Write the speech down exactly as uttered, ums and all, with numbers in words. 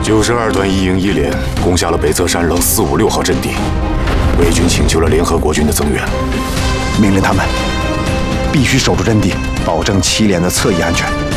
九十二团一营一连攻下了北侧山棱四五六号阵地，魏军请求了联合国军的增援， 命令他们必须守住阵地，保证七连的侧翼安全。